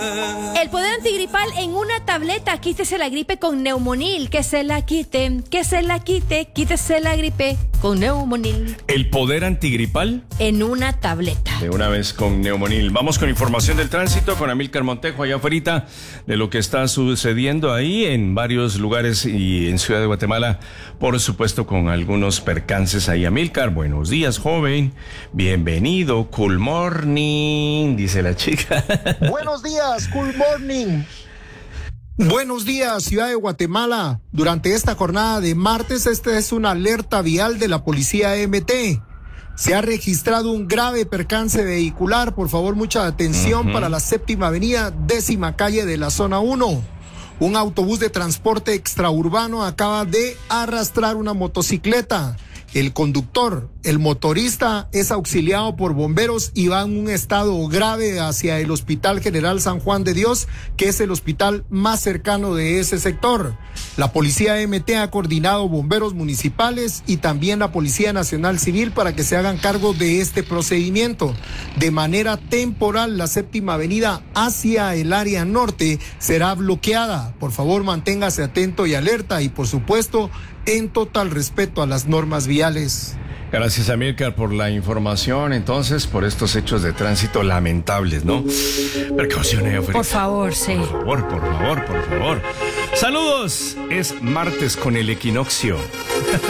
El poder antigripal en una tableta. Quítese la gripe con Neumonil. Que se la quite, quítese la gripe con Neumonil. ¿El poder antigripal? En una tableta. De una vez con Neumonil. Vamos con información del tránsito con Amílcar Montejo allá afuera de lo que está sucediendo ahí en varios lugares y en Ciudad de Guatemala. Por supuesto con algunos percances ahí. Amílcar, buenos días, joven. Bienvenido. Cool morning, dice la chica. Buenos días, cool morning. Buenos días, Ciudad de Guatemala. Durante esta jornada de martes, esta es una alerta vial de la Policía MT. Se ha registrado un grave percance vehicular. Por favor, mucha atención para la 7ª Avenida, 10ª calle de la zona 1. Un autobús de transporte extraurbano acaba de arrastrar una motocicleta. El conductor, el motorista, es auxiliado por bomberos y va en un estado grave hacia el Hospital General San Juan de Dios, que es el hospital más cercano de ese sector. La Policía MT ha coordinado bomberos municipales y también la Policía Nacional Civil para que se hagan cargo de este procedimiento. De manera temporal, la 7ª Avenida hacia el área norte será bloqueada. Por favor, manténgase atento y alerta y, por supuesto, en total respeto a las normas viales. Gracias, Amílcar, por la información. Entonces, por estos hechos de tránsito lamentables, ¿no? Precaución ahí afuera. Por favor, sí. Por favor. Saludos. Es martes con el equinoccio.